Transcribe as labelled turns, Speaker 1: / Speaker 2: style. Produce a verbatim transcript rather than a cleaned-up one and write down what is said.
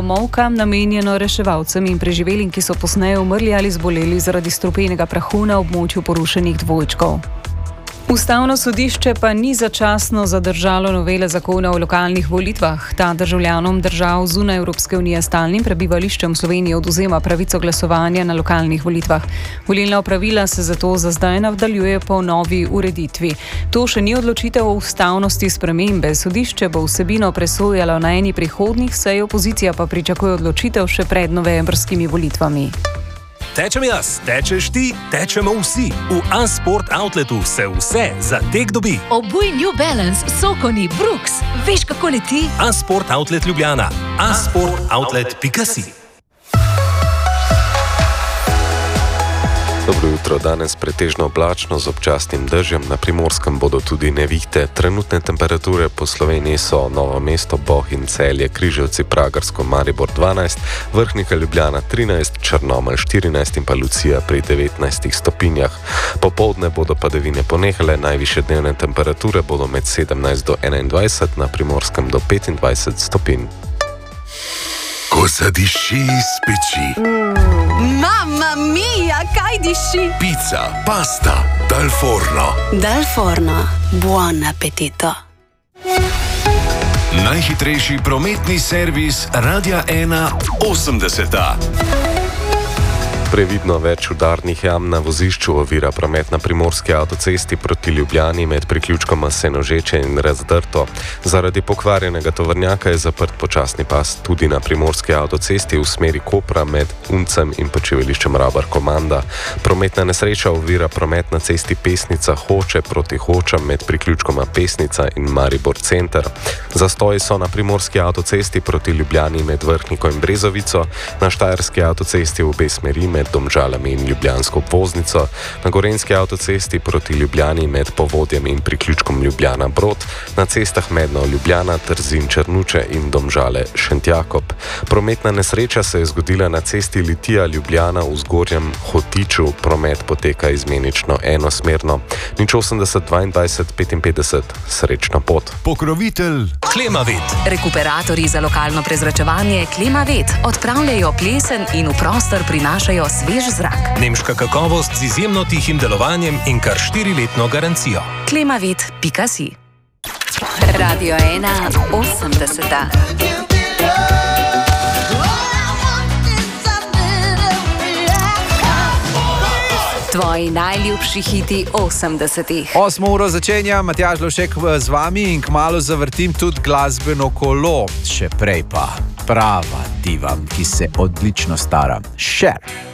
Speaker 1: molka, namenjeno reševalcem in preživelim, ki so posneje umrli ali zboleli zaradi strupenega prahu na območju porušenih dvojčkov. Ustavno sodišče pa ni začasno zadržalo novele zakona o lokalnih volitvah. Ta državljanom držav zunaj Evropske unije s stalnim prebivališčem v Sloveniji odvzema pravico glasovanja na lokalnih volitvah. Volilna opravila se zato za zdaj nadaljuje po novi ureditvi. To še ni odločitev o ustavnosti spremembe. Sodišče bo vsebino presojalo na eni prihodnjih sej, opozicija pa pričakuje odločitev še pred novembrskimi volitvami.
Speaker 2: Tečem jaz, tečeš ti, tečemo vsi. V A-Sport Outletu se vse za tek dobi.
Speaker 3: Obuj New Balance, Sokoni, Brooks. Veš, kako leti?
Speaker 2: A-Sport Outlet Ljubljana. a sport outlet pika si.
Speaker 4: Dobro jutro, danes pretežno oblačno z občasnim dežjem, na Primorskem bodo tudi nevihte. Trenutne temperature po Sloveniji so Novo mesto, Bohinj, Celje, Križevci, Pragersko, Maribor dvanajst, Vrhnika, Ljubljana trinajst, Črnomelj štirinajst in pa Lucija pri devetnajstih stopinjah. Popoldne bodo padavine ponehale, najvišje dnevne temperature bodo med sedemnajst do enaindvajset, na Primorskem do petindvajset stopinj.
Speaker 5: Ko zadiši iz peči.
Speaker 3: Mamma mia, kaj diši?
Speaker 5: Pizza, pasta, dal forno.
Speaker 6: Dal forno, buon appetito.
Speaker 5: Najhitrejši prometni servis Radia ena osemdeseta.
Speaker 4: Previdno več udarnih jam na vozišču ovira promet na primorski avtocesti proti Ljubljani med priključkoma Senožeče in Razdrto. Zaradi pokvarjenega tovornjaka je zaprt počasni pas tudi na primorski avtocesti v smeri Kopra med Uncem in počivališčem Rabar Komanda. Prometna nesreča ovira promet na cesti Pesnica Hoče proti Hočam med priključkoma Pesnica in Maribor Center. Zastoji so na primorski avtocesti proti Ljubljani med Vrhniko in Brezovico, na štajerski avtocesti v obe smeri med Domžalami in Ljubljansko obvoznico, na gorenjski avtocesti proti Ljubljani med Povodjem in priključkom Ljubljana Brod, na cestah Medno Ljubljana, Trzin Črnuče in Domžale Šentjakob. Prometna nesreča se je zgodila na cesti Litija Ljubljana v Zgornjem Hotiču, promet poteka izmenično enosmerno. nič osemdeset dvaindvajset petinpetdeset, srečna pot.
Speaker 5: Pokrovitelj
Speaker 2: Klimavet.
Speaker 3: Rekuperatorji za lokalno prezračevanje Klimavet odpravljajo plesen in v prostor prinašajo svež zrak.
Speaker 2: Nemška kakovost z izjemno tihim delovanjem in kar štiriletno garancijo.
Speaker 3: klimavet pika si.
Speaker 6: Radio ena osemdeseta. Tvoji najljubši hiti osemdesetih.
Speaker 7: Osmo uro začenja, Matjaž Lovšek z vami in kmalu zavrtim tudi glasbeno kolo. Še prej pa prava diva, ki se odlično stara. Cher.